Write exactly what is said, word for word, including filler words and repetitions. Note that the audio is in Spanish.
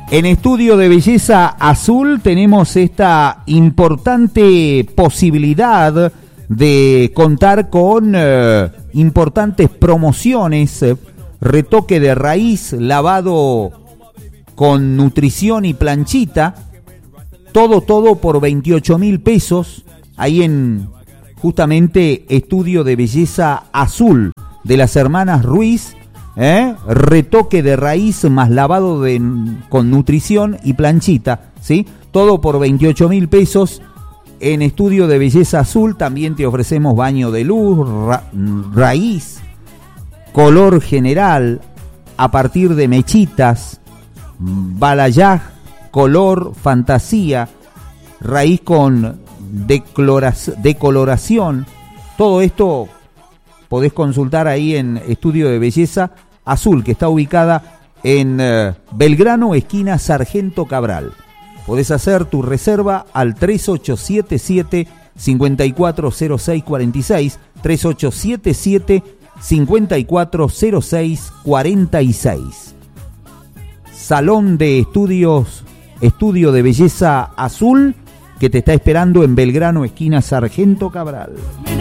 En Estudio de Belleza Azul tenemos esta importante posibilidad de contar con eh, importantes promociones, eh, retoque de raíz, lavado con nutrición y planchita, todo, todo por veintiocho mil pesos, ahí en justamente Estudio de Belleza Azul de las hermanas Ruiz. ¿Eh? Retoque de raíz más lavado de, con nutrición y planchita, ¿sí? Todo por veintiocho mil pesos. En Estudio de Belleza Azul también te ofrecemos baño de luz, ra, raíz, color general, a partir de mechitas, balayage, color, fantasía, raíz con decolorac- decoloración. Todo esto podés consultar ahí en Estudio de Belleza Azul, que está ubicada en uh, Belgrano, esquina Sargento Cabral. Podés hacer tu reserva al tres ocho siete siete, cinco cuatro cero seis cuatro seis, tres ocho siete siete, cinco cuatro cero seis cuatro seis. Salón de Estudios, Estudio de Belleza Azul, que te está esperando en Belgrano, esquina Sargento Cabral.